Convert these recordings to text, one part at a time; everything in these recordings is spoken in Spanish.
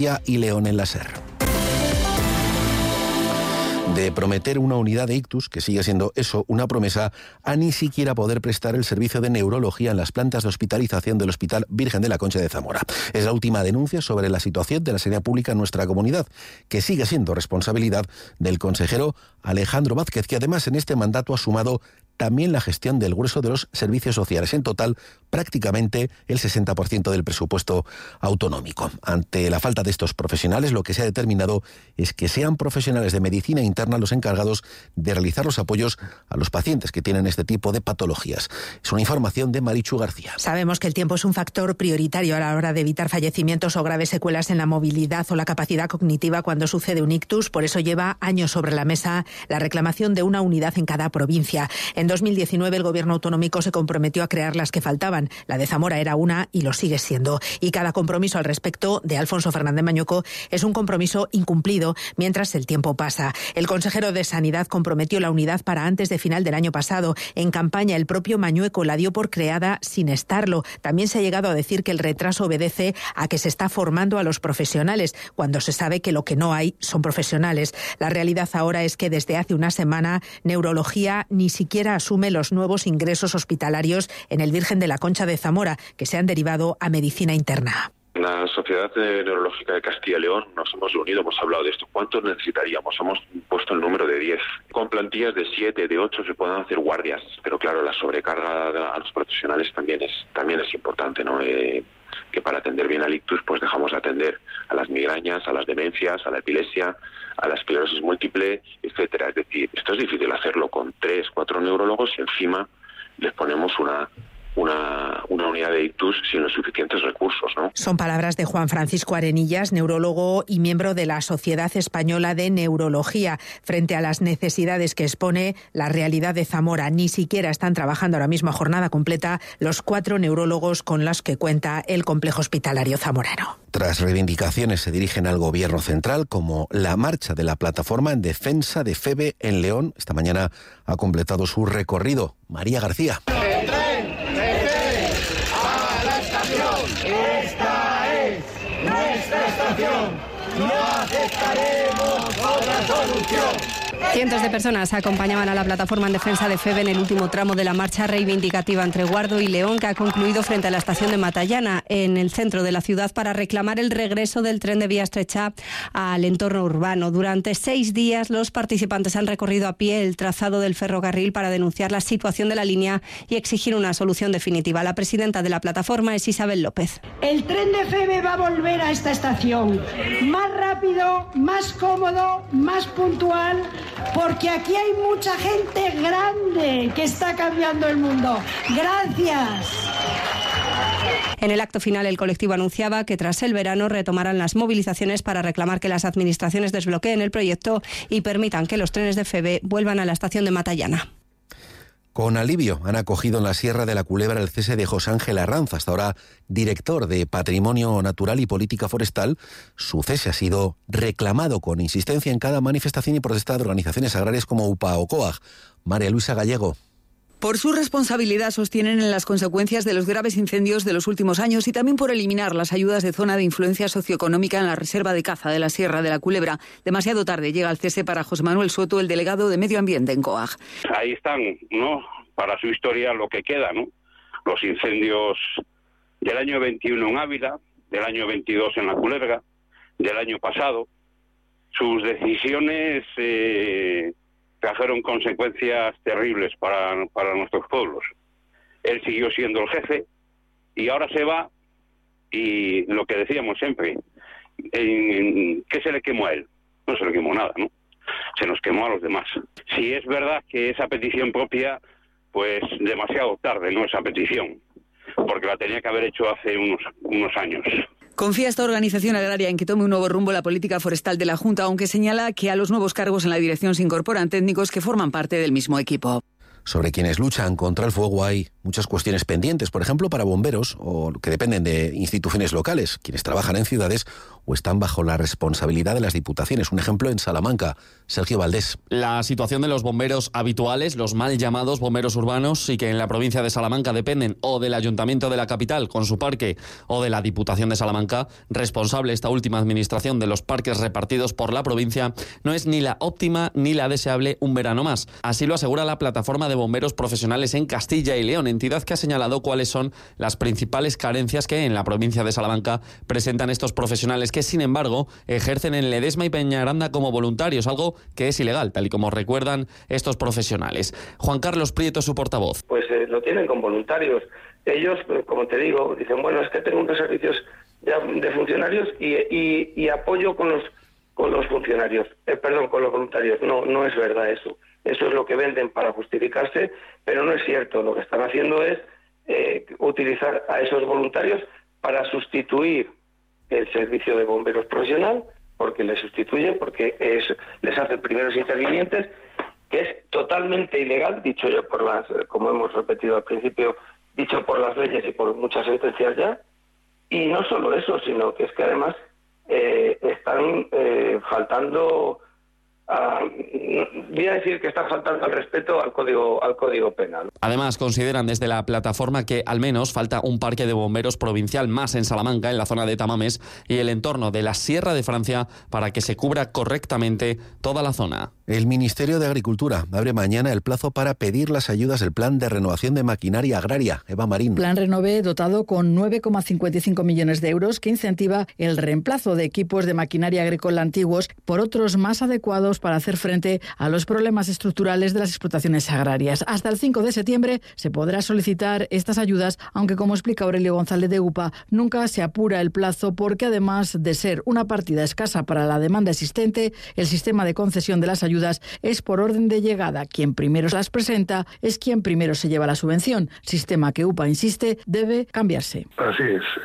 y León en la SER. De prometer una unidad de ictus, que sigue siendo eso, una promesa, a ni siquiera poder prestar el servicio de neurología en las plantas de hospitalización del Hospital Virgen de la Concha de Zamora. Es la última denuncia sobre la situación de la sanidad pública en nuestra comunidad, que sigue siendo responsabilidad del consejero Alejandro Vázquez, que además en este mandato ha sumado también la gestión del grueso de los servicios sociales, en total prácticamente el 60% del presupuesto autonómico. Ante la falta de estos profesionales, lo que se ha determinado es que sean profesionales de medicina interna los encargados de realizar los apoyos a los pacientes que tienen este tipo de patologías. Es una información de Marichu García. Sabemos que el tiempo es un factor prioritario a la hora de evitar fallecimientos o graves secuelas en la movilidad o la capacidad cognitiva cuando sucede un ictus. Por eso lleva años sobre la mesa la reclamación de una unidad en cada provincia. En 2019 el Gobierno autonómico se comprometió a crear las que faltaban. La de Zamora era una y lo sigue siendo. Y cada compromiso al respecto de Alfonso Fernández Mañueco es un compromiso incumplido mientras el tiempo pasa. El consejero de Sanidad comprometió la unidad para antes de final del año pasado. En campaña el propio Mañueco la dio por creada sin estarlo. También se ha llegado a decir que el retraso obedece a que se está formando a los profesionales, cuando se sabe que lo que no hay son profesionales. La realidad ahora es que desde hace una semana neurología ni siquiera asume los nuevos ingresos hospitalarios en el Virgen de la Concha de Zamora, que se han derivado a medicina interna. La Sociedad Neurológica de Castilla y León nos hemos reunido, hemos hablado de esto. ¿Cuántos necesitaríamos? Hemos puesto el número de 10. Con plantillas de 7, de 8 se pueden hacer guardias, pero claro, la sobrecarga a los profesionales también es importante, ¿no? Que para atender bien al ictus, pues dejamos de atender a las migrañas, a las demencias, a la epilepsia, a la esclerosis múltiple, etcétera. Es decir, esto es difícil hacerlo con 3, 4 neurólogos y encima les ponemos una unidad de ictus sin los suficientes recursos, ¿no? Son palabras de Juan Francisco Arenillas, neurólogo y miembro de la Sociedad Española de Neurología. Frente a las necesidades que expone la realidad de Zamora, ni siquiera están trabajando ahora mismo a jornada completa los 4 neurólogos con los que cuenta el complejo hospitalario zamorano. Tras reivindicaciones se dirigen al Gobierno central, como la marcha de la plataforma en defensa de FEVE en León. Esta mañana ha completado su recorrido. María García. Esta es nuestra estación, no aceptaremos otra solución. Cientos de personas acompañaban a la plataforma en defensa de FEVE en el último tramo de la marcha reivindicativa entre Guardo y León, que ha concluido frente a la estación de Matallana, en el centro de la ciudad, para reclamar el regreso del tren de vía estrecha al entorno urbano. Durante 6 días los participantes han recorrido a pie el trazado del ferrocarril para denunciar la situación de la línea y exigir una solución definitiva. La presidenta de la plataforma es Isabel López. El tren de FEVE va a volver a esta estación, más rápido, más cómodo, más puntual, porque aquí hay mucha gente grande que está cambiando el mundo. Gracias. En el acto final, el colectivo anunciaba que tras el verano retomarán las movilizaciones para reclamar que las administraciones desbloqueen el proyecto y permitan que los trenes de FEVE vuelvan a la estación de Matallana. Con alivio han acogido en la Sierra de la Culebra el cese de José Ángel Arranz, hasta ahora director de Patrimonio Natural y Política Forestal. Su cese ha sido reclamado con insistencia en cada manifestación y protesta de organizaciones agrarias como UPA o COAG. María Luisa Gallego. Por su responsabilidad sostienen en las consecuencias de los graves incendios de los últimos años y también por eliminar las ayudas de zona de influencia socioeconómica en la reserva de caza de la Sierra de la Culebra. Demasiado tarde llega el cese para José Manuel Soto, el delegado de Medio Ambiente en COAG. Ahí están, ¿no?, para su historia lo que queda, ¿no? Los incendios del año 21 en Ávila, del año 22 en la Culebra, del año pasado. Sus decisiones trajeron consecuencias terribles para nuestros pueblos. Él siguió siendo el jefe y ahora se va, y lo que decíamos siempre, ¿qué se le quemó a él? No se le quemó nada, ¿no? Se nos quemó a los demás. Si es verdad que esa petición propia, pues demasiado tarde, ¿no?, esa petición, porque la tenía que haber hecho hace unos años. Confía esta organización agraria en que tome un nuevo rumbo la política forestal de la Junta, aunque señala que a los nuevos cargos en la dirección se incorporan técnicos que forman parte del mismo equipo. Sobre quienes luchan contra el fuego hay muchas cuestiones pendientes, por ejemplo, para bomberos o que dependen de instituciones locales, quienes trabajan en ciudades o están bajo la responsabilidad de las diputaciones. Un ejemplo en Salamanca. Sergio Valdés. La situación de los bomberos habituales, los mal llamados bomberos urbanos, y que en la provincia de Salamanca dependen o del Ayuntamiento de la capital con su parque o de la Diputación de Salamanca, responsable esta última administración de los parques repartidos por la provincia, no es ni la óptima ni la deseable un verano más. Así lo asegura la Plataforma de Bomberos Profesionales en Castilla y León, entidad que ha señalado cuáles son las principales carencias que en la provincia de Salamanca presentan estos profesionales, que sin embargo ejercen en Ledesma y Peñaranda como voluntarios, algo que es ilegal, tal y como recuerdan estos profesionales. Juan Carlos Prieto, su portavoz. Pues lo tienen con voluntarios. Ellos, como te digo, dicen, bueno, es que tengo unos servicios ya de funcionarios y apoyo con los funcionarios, con los voluntarios. No es verdad eso. Eso es lo que venden para justificarse, pero no es cierto. Lo que están haciendo es utilizar a esos voluntarios para sustituir el servicio de bomberos profesional, porque les sustituye, porque les hace primeros intervinientes, que es totalmente ilegal, dicho yo por como hemos repetido al principio, dicho por las leyes y por muchas sentencias ya. Y no solo eso, sino que es que además están faltando, voy a decir que están faltando al respeto al código penal. Además, consideran desde la plataforma que al menos falta un parque de bomberos provincial más en Salamanca, en la zona de Tamames y el entorno de la Sierra de Francia, para que se cubra correctamente toda la zona. El Ministerio de Agricultura abre mañana el plazo para pedir las ayudas del Plan de Renovación de Maquinaria Agraria. Eva Marín. Plan Renové dotado con 9,55 millones de euros que incentiva el reemplazo de equipos de maquinaria agrícola antiguos por otros más adecuados para hacer frente a los problemas estructurales de las explotaciones agrarias. Hasta el 5 de septiembre se podrá solicitar estas ayudas, aunque, como explica Aurelio González de UPA, nunca se apura el plazo porque, además de ser una partida escasa para la demanda existente, el sistema de concesión de las ayudas es por orden de llegada. Quien primero las presenta es quien primero se lleva la subvención, sistema que UPA insiste debe cambiarse. Así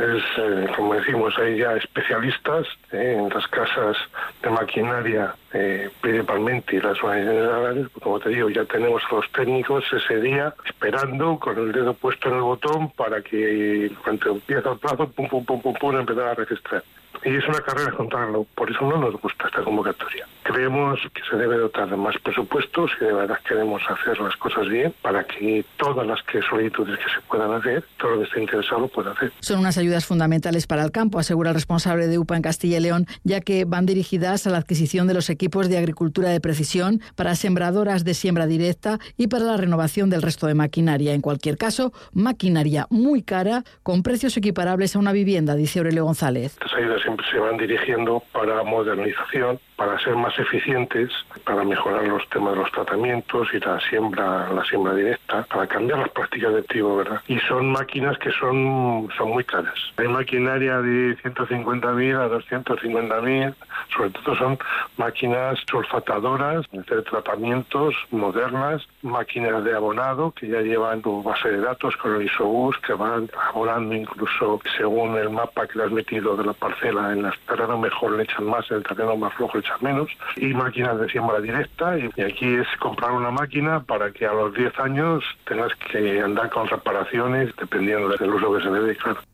es como decimos, hay ya especialistas en las casas de maquinaria, principalmente las organizaciones agrarias, como te digo, ya tenemos a los técnicos ese día esperando con el dedo puesto en el botón para que cuando empieza el plazo, empezar a registrar. Y es una carrera contarlo, por eso no nos gusta esta convocatoria. Creemos que se debe dotar de más presupuestos y de verdad queremos hacer las cosas bien para que todas las solicitudes que se puedan hacer, todo lo que esté interesado pueda hacer. Son unas ayudas fundamentales para el campo, asegura el responsable de UPA en Castilla y León, ya que van dirigidas a la adquisición de los equipos de agricultura de precisión, para sembradoras de siembra directa y para la renovación del resto de maquinaria. En cualquier caso, maquinaria muy cara, con precios equiparables a una vivienda, dice Aurelio González. Estas ayudas siempre se van dirigiendo para modernización, para ser más eficientes, para mejorar los temas de los tratamientos y la siembra directa, para cambiar las prácticas de trigo, ¿verdad? Y son máquinas que son muy caras. Hay maquinaria de 150.000 a 250.000, sobre todo son máquinas sulfatadoras, de tratamientos modernas, máquinas de abonado que ya llevan tu base de datos con el ISOBUS, que van abonando incluso según el mapa que le has metido de la parcela. En el terreno mejor le echan más, en el terreno más flojo le echan menos, y máquinas de siembra directa, y aquí es comprar una máquina para que a los 10 años tengas que andar con reparaciones dependiendo del uso que se le dé, claro.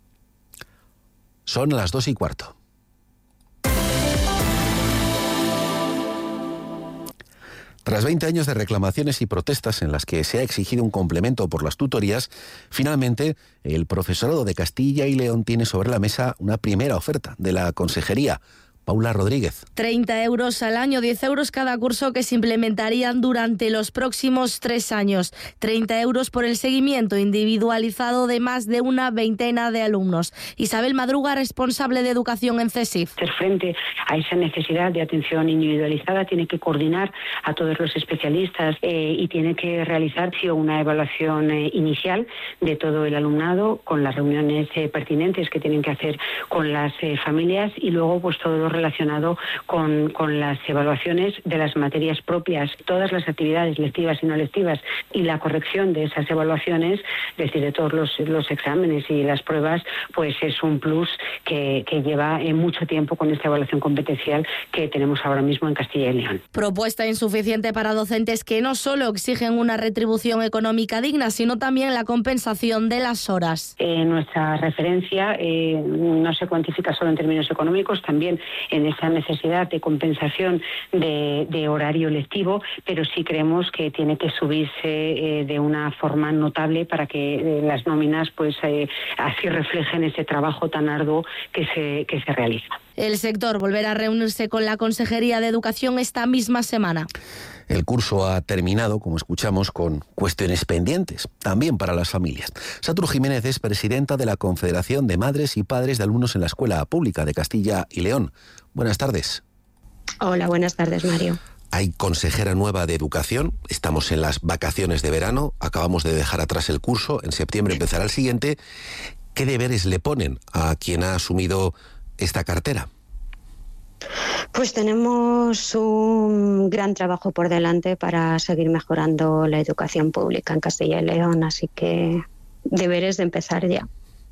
Son las 2:15. Tras 20 años de reclamaciones y protestas en las que se ha exigido un complemento por las tutorías, finalmente el profesorado de Castilla y León tiene sobre la mesa una primera oferta de la Consejería. Paula Rodríguez. 30 euros al año, 10 euros cada curso, que se implementarían durante los próximos 3 años. 30 euros por el seguimiento individualizado de más de una veintena de alumnos. Isabel Madruga, responsable de educación en CESIF. Hacer frente a esa necesidad de atención individualizada, tiene que coordinar a todos los especialistas y tiene que realizar una evaluación inicial de todo el alumnado, con las reuniones pertinentes que tienen que hacer con las familias, y luego pues todos los relacionado con las evaluaciones de las materias propias, todas las actividades lectivas y no lectivas, y la corrección de esas evaluaciones, es decir, de todos los exámenes y las pruebas, pues es un plus que lleva mucho tiempo con esta evaluación competencial que tenemos ahora mismo en Castilla y León. Propuesta insuficiente para docentes que no solo exigen una retribución económica digna, sino también la compensación de las horas. Nuestra referencia no se cuantifica solo en términos económicos, también en esa necesidad de compensación de horario lectivo, pero sí creemos que tiene que subirse de una forma notable para que las nóminas pues así reflejen ese trabajo tan arduo que se realiza. El sector volverá a reunirse con la Consejería de Educación esta misma semana. El curso ha terminado, como escuchamos, con cuestiones pendientes, también para las familias. Satur Jiménez es presidenta de la Confederación de Madres y Padres de Alumnos en la Escuela Pública de Castilla y León. Buenas tardes. Hola, buenas tardes, Mario. Hay consejera nueva de Educación, estamos en las vacaciones de verano, acabamos de dejar atrás el curso, en septiembre empezará el siguiente. ¿Qué deberes le ponen a quien ha asumido esta cartera? Pues tenemos un gran trabajo por delante para seguir mejorando la educación pública en Castilla y León, así que deberes de empezar ya.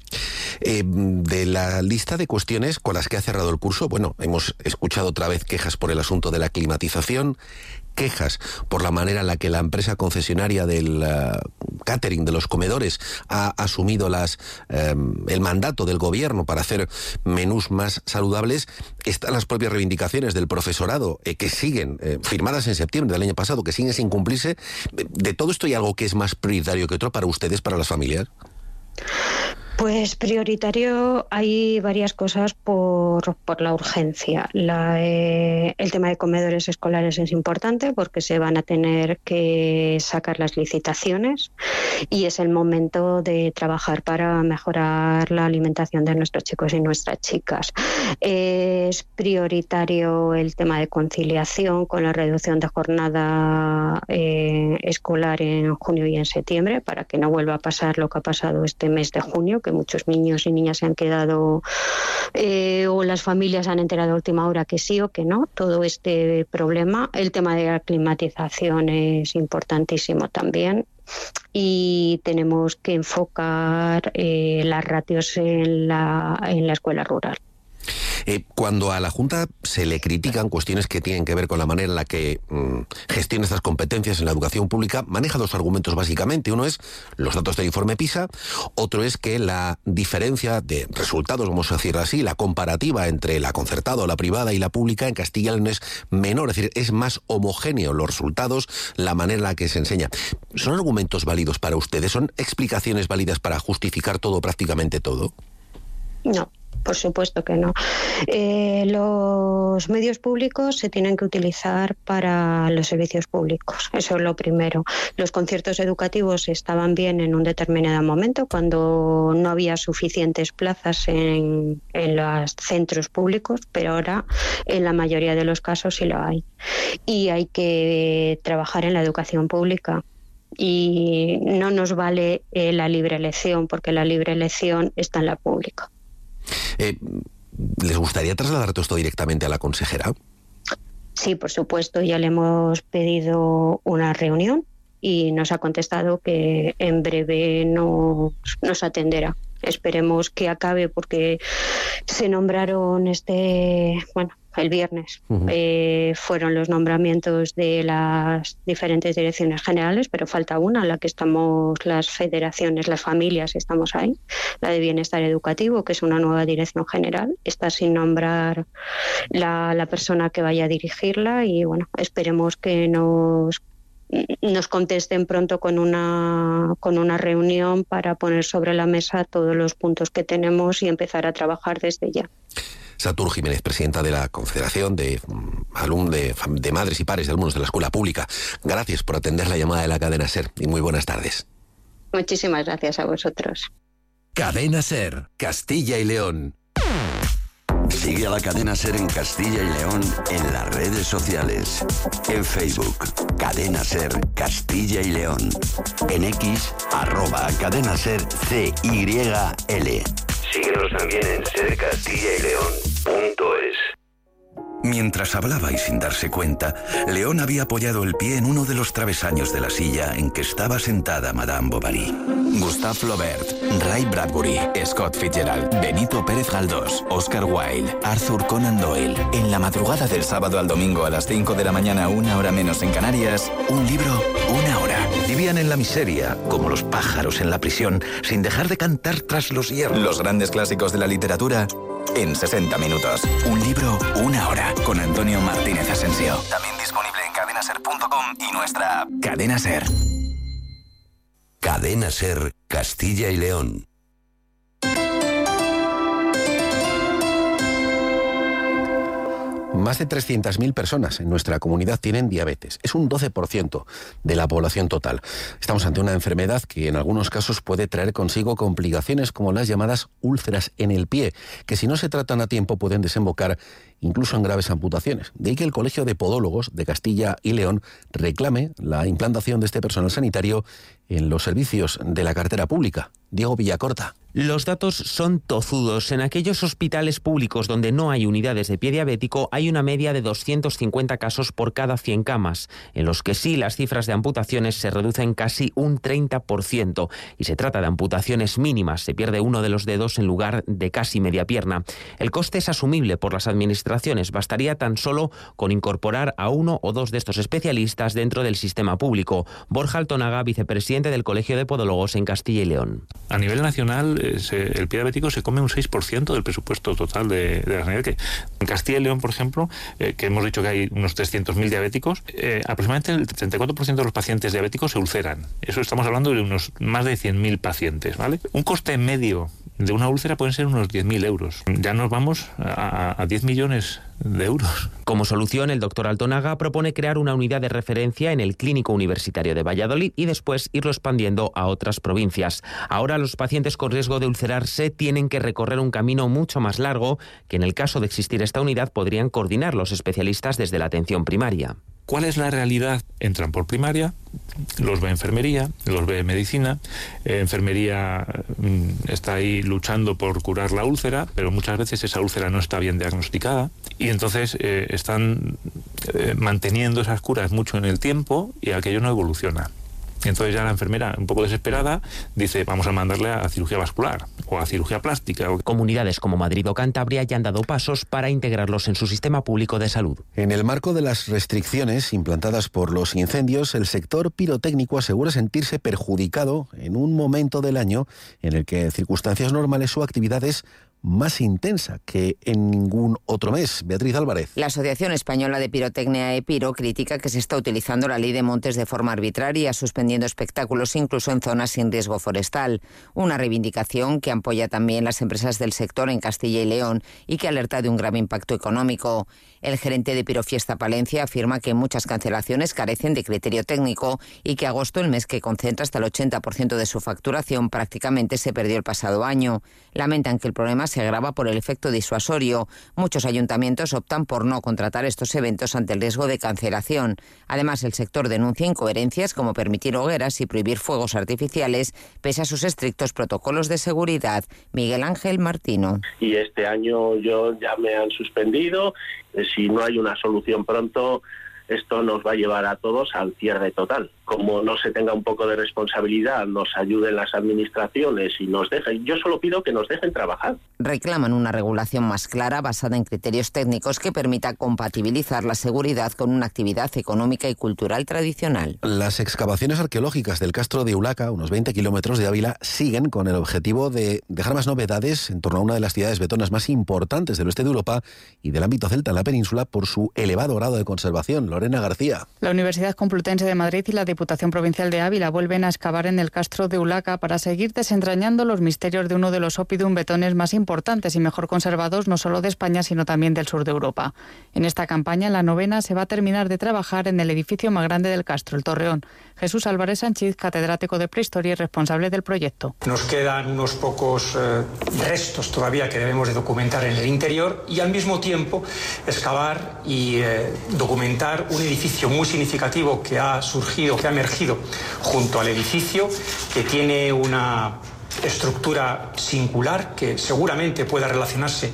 De la lista de cuestiones con las que ha cerrado el curso, bueno, hemos escuchado otra vez quejas por el asunto de la climatización, quejas por la manera en la que la empresa concesionaria del catering, de los comedores, ha asumido el mandato del gobierno para hacer menús más saludables. Están las propias reivindicaciones del profesorado que siguen, firmadas en septiembre del año pasado, que siguen sin cumplirse. ¿De todo esto hay algo que es más prioritario que otro para ustedes, para las familias? Pues prioritario hay varias cosas por la urgencia. El tema de comedores escolares es importante porque se van a tener que sacar las licitaciones y es el momento de trabajar para mejorar la alimentación de nuestros chicos y nuestras chicas. Es prioritario el tema de conciliación con la reducción de jornada escolar en junio y en septiembre para que no vuelva a pasar lo que ha pasado este mes de junio, que muchos niños y niñas se han quedado o las familias han enterado a última hora que sí o que no, todo este problema. El tema de la climatización es importantísimo también y tenemos que enfocar las ratios en la escuela rural. Cuando a la Junta se le critican cuestiones que tienen que ver con la manera en la que gestiona estas competencias en la educación pública, maneja dos argumentos básicamente. Uno es los datos del informe PISA, otro es que la diferencia de resultados, vamos a decirlo así, la comparativa entre la concertada o la privada y la pública en Castilla y León es menor, es decir, es más homogéneo los resultados, la manera en la que se enseña. ¿Son argumentos válidos para ustedes? ¿Son explicaciones válidas para justificar todo, prácticamente todo? No. Por supuesto que no. Los medios públicos se tienen que utilizar para los servicios públicos. Eso es lo primero. Los conciertos educativos estaban bien en un determinado momento cuando no había suficientes plazas en los centros públicos, pero ahora en la mayoría de los casos sí lo hay. Y hay que trabajar en la educación pública. Y no nos vale la libre elección, porque la libre elección está en la pública. ¿Les gustaría trasladar todo esto directamente a la consejera? Sí, por supuesto, ya le hemos pedido una reunión y nos ha contestado que en breve nos atenderá. Esperemos que acabe porque se nombraron el viernes. Fueron los nombramientos de las diferentes direcciones generales, pero falta una, la que estamos las federaciones, las familias, estamos ahí. La de Bienestar Educativo, que es una nueva dirección general, está sin nombrar la persona que vaya a dirigirla y bueno, esperemos que nos contesten pronto con una reunión para poner sobre la mesa todos los puntos que tenemos y empezar a trabajar desde ya. Satur Jiménez, presidenta de la Confederación de Madres y Padres de Alumnos de la Escuela Pública. Gracias por atender la llamada de la cadena SER y muy buenas tardes. Muchísimas gracias a vosotros. Cadena SER, Castilla y León. Sigue a la cadena SER en Castilla y León en las redes sociales. En Facebook, Cadena SER Castilla y León. En X, @Cadena SER CYL. Síguenos también en sercastillaYleón.es. Mientras hablaba y sin darse cuenta, León había apoyado el pie en uno de los travesaños de la silla en que estaba sentada Madame Bovary. Gustave Flaubert, Ray Bradbury, Scott Fitzgerald, Benito Pérez Galdós, Oscar Wilde, Arthur Conan Doyle. En la madrugada del sábado al domingo a las 5 de la mañana, 1 hora menos en Canarias, un libro, 1 hora. Vivían en la miseria, como los pájaros en la prisión, sin dejar de cantar tras los hierros. Los grandes clásicos de la literatura en 60 minutos. Un libro, 1 hora. Con Antonio Martínez Asensio. También disponible en cadenaser.com y nuestra app. Cadena Ser. Cadena Ser, Castilla y León. Más de 300.000 personas en nuestra comunidad tienen diabetes. Es un 12% de la población total. Estamos ante una enfermedad que en algunos casos puede traer consigo complicaciones como las llamadas úlceras en el pie, que si no se tratan a tiempo pueden desembocar incluso en graves amputaciones. De ahí que el Colegio de Podólogos de Castilla y León reclame la implantación de este personal sanitario en los servicios de la cartera pública. Diego Villacorta. Los datos son tozudos. En aquellos hospitales públicos donde no hay unidades de pie diabético hay una media de 250 casos por cada 100 camas, en los que sí las cifras de amputaciones se reducen casi un 30%. Y se trata de amputaciones mínimas, se pierde uno de los dedos en lugar de casi media pierna. El coste es asumible por las administraciones, bastaría tan solo con incorporar a 1 o 2 de estos especialistas dentro del sistema público. Borja Altonaga, vicepresidente del Colegio de Podólogos en Castilla y León. A nivel nacional, el pie diabético se come un 6% del presupuesto total de la sanidad. Que en Castilla y León, por ejemplo, que hemos dicho que hay unos 300.000 diabéticos, aproximadamente el 34% de los pacientes diabéticos se ulceran. Eso estamos hablando de unos más de 100.000 pacientes, ¿vale? Un coste medio de una úlcera pueden ser unos 10.000 euros. Ya nos vamos a 10 millones de euros. Como solución, el doctor Altonaga propone crear una unidad de referencia en el Clínico Universitario de Valladolid y después irlo expandiendo a otras provincias. Ahora los pacientes con riesgo de ulcerarse tienen que recorrer un camino mucho más largo que en el caso de existir esta unidad podrían coordinar los especialistas desde la atención primaria. ¿Cuál es la realidad? Entran por primaria, los ve enfermería, los ve medicina, enfermería está ahí luchando por curar la úlcera, pero muchas veces esa úlcera no está bien diagnosticada y entonces están manteniendo esas curas mucho en el tiempo y aquello no evoluciona. Entonces ya la enfermera, un poco desesperada, dice vamos a mandarle a cirugía vascular o a cirugía plástica. Comunidades como Madrid o Cantabria ya han dado pasos para integrarlos en su sistema público de salud. En el marco de las restricciones implantadas por los incendios, el sector pirotécnico asegura sentirse perjudicado en un momento del año en el que en circunstancias normales su actividad es más intensa que en ningún otro mes. Beatriz Álvarez. La Asociación Española de Pirotecnia EPIRO critica que se está utilizando la ley de montes de forma arbitraria, suspendiendo espectáculos incluso en zonas sin riesgo forestal. Una reivindicación que apoya también las empresas del sector en Castilla y León y que alerta de un grave impacto económico. El gerente de Pirofiesta Palencia afirma que muchas cancelaciones carecen de criterio técnico y que agosto, el mes que concentra hasta el 80% de su facturación, prácticamente se perdió el pasado año. Lamentan que el problema se agrava por el efecto disuasorio. Muchos ayuntamientos optan por no contratar estos eventos ante el riesgo de cancelación. Además, el sector denuncia incoherencias como permitir hogueras y prohibir fuegos artificiales pese a sus estrictos protocolos de seguridad. Miguel Ángel Martino. Y este año ya me han suspendido. Si no hay una solución pronto, esto nos va a llevar a todos al cierre total. Como no se tenga un poco de responsabilidad, nos ayuden las administraciones y nos dejen. Yo solo pido que nos dejen trabajar. Reclaman una regulación más clara basada en criterios técnicos que permita compatibilizar la seguridad con una actividad económica y cultural tradicional. Las excavaciones arqueológicas del Castro de Ulaca, unos 20 kilómetros de Ávila, siguen con el objetivo de dejar más novedades en torno a una de las ciudades betonas más importantes del oeste de Europa y del ámbito celta en la península por su elevado grado de conservación. Lorena García. La Universidad Complutense de Madrid y la Diputación Provincial de Ávila vuelven a excavar en el Castro de Ulaca para seguir desentrañando los misterios de uno de los oppidum betones más importantes y mejor conservados no solo de España sino también del sur de Europa. En esta campaña, la 9ª, se va a terminar de trabajar en el edificio más grande del Castro, el Torreón. Jesús Álvarez Sánchez, catedrático de Prehistoria y responsable del proyecto. Nos quedan unos pocos restos todavía que debemos de documentar en el interior y al mismo tiempo excavar y documentar un edificio muy significativo que ha surgido, que ha emergido junto al edificio, que tiene una estructura singular que seguramente pueda relacionarse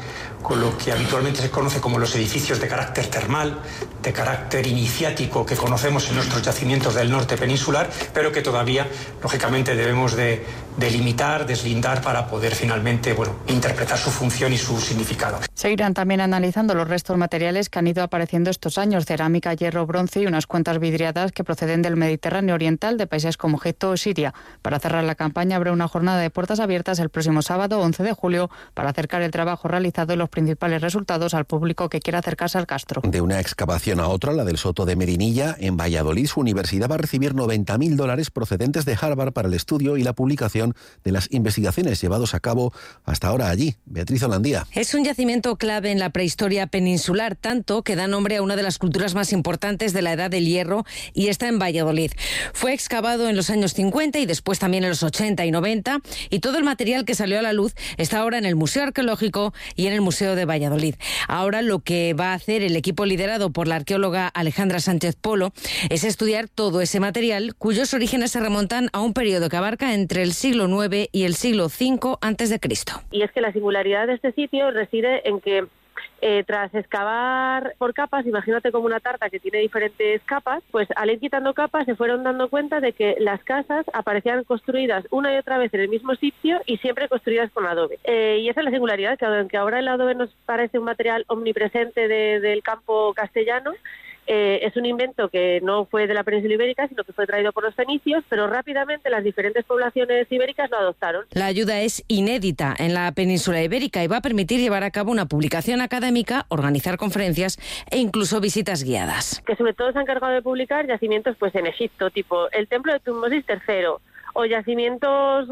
con lo que habitualmente se conoce como los edificios de carácter termal, de carácter iniciático que conocemos en nuestros yacimientos del norte peninsular, pero que todavía, lógicamente, debemos de delimitar, deslindar para poder finalmente, interpretar su función y su significado. Seguirán también analizando los restos materiales que han ido apareciendo estos años: cerámica, hierro, bronce y unas cuantas vidriadas que proceden del Mediterráneo oriental, de países como Egipto o Siria. Para cerrar la campaña habrá una jornada de puertas abiertas el próximo sábado 11 de julio para acercar el trabajo realizado y los principales resultados al público que quiera acercarse al castro. De una excavación a otra, la del Soto de Medinilla, en Valladolid, su universidad va a recibir $90.000 procedentes de Harvard para el estudio y la publicación de las investigaciones llevados a cabo hasta ahora allí. Beatriz Holandía. Es un yacimiento clave en la prehistoria peninsular, tanto que da nombre a una de las culturas más importantes de la Edad del Hierro, y está en Valladolid. Fue excavado en los años 50 y después también en los 80 y 90, y todo el material que salió a la luz está ahora en el Museo Arqueológico y en el Museo de Valladolid. Ahora lo que va a hacer el equipo liderado por la arqueóloga Alejandra Sánchez Polo es estudiar todo ese material, cuyos orígenes se remontan a un periodo que abarca entre el siglo IX y el siglo V a.C. Y es que la singularidad de este sitio reside en que tras excavar por capas, imagínate como una tarta que tiene diferentes capas, pues al ir quitando capas se fueron dando cuenta de que las casas aparecían construidas una y otra vez en el mismo sitio y siempre construidas con adobe. Y esa es la singularidad, que aunque ahora el adobe nos parece un material omnipresente del campo castellano, es un invento que no fue de la península ibérica, sino que fue traído por los fenicios, pero rápidamente las diferentes poblaciones ibéricas lo adoptaron. La ayuda es inédita en la península ibérica y va a permitir llevar a cabo una publicación académica, organizar conferencias e incluso visitas guiadas. Que sobre todo se ha encargado de publicar yacimientos pues en Egipto, tipo el templo de Tutmosis III, o yacimientos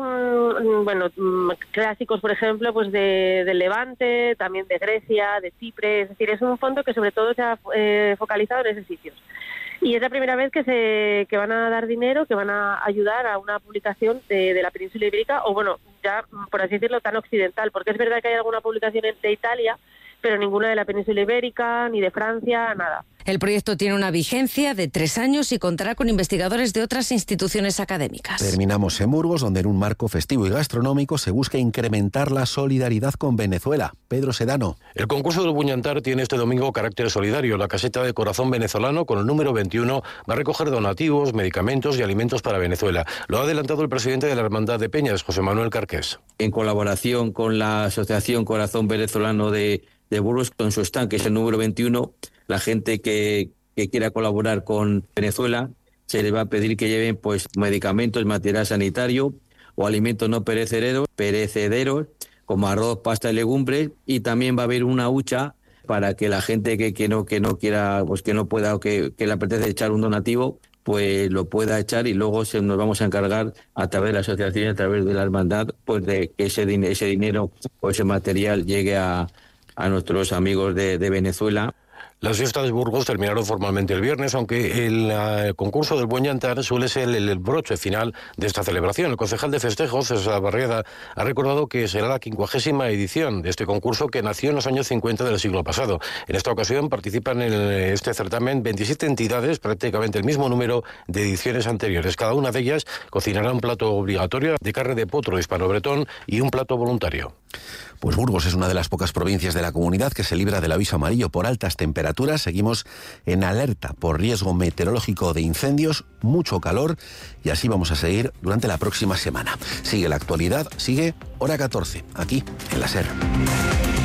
clásicos, por ejemplo, pues del Levante, también de Grecia, de Chipre. Es decir, es un fondo que sobre todo se ha focalizado en esos sitios. Y es la primera vez que van a dar dinero, que van a ayudar a una publicación de la península ibérica, o ya por así decirlo, tan occidental, porque es verdad que hay alguna publicación de Italia, pero ninguna de la península ibérica, ni de Francia, nada. El proyecto tiene una vigencia de 3 años y contará con investigadores de otras instituciones académicas. Terminamos en Burgos, donde en un marco festivo y gastronómico se busca incrementar la solidaridad con Venezuela. Pedro Sedano. El concurso del Buñantar tiene este domingo carácter solidario. La caseta de corazón venezolano, con el número 21, va a recoger donativos, medicamentos y alimentos para Venezuela. Lo ha adelantado el presidente de la Hermandad de Peñas, José Manuel Carqués. En colaboración con la Asociación Corazón Venezolano de Burgos, con su stand, que es el número 21, la gente que quiera colaborar con Venezuela se les va a pedir que lleven pues medicamentos, material sanitario o alimentos no perecederos como arroz, pasta y legumbres, y también va a haber una hucha para que la gente que no quiera, pues que no pueda o que le apetece echar un donativo, pues lo pueda echar, y luego nos vamos a encargar a través de la asociación y a través de la hermandad pues de que ese dinero o ese material llegue a nuestros amigos de Venezuela. Las fiestas de Burgos terminaron formalmente el viernes, aunque el concurso del Buñantar suele ser el broche final de esta celebración. El concejal de festejos, César Barriada, ha recordado que será la 50ª edición de este concurso, que nació en los años 50 del siglo pasado. En esta ocasión participan en este certamen 27 entidades, prácticamente el mismo número de ediciones anteriores. Cada una de ellas cocinará un plato obligatorio de carne de potro hispano-bretón y un plato voluntario. Pues Burgos es una de las pocas provincias de la comunidad que se libra del aviso amarillo por altas temperaturas. Seguimos en alerta por riesgo meteorológico de incendios, mucho calor, y así vamos a seguir durante la próxima semana. Sigue la actualidad, sigue Hora 14, aquí en la SER.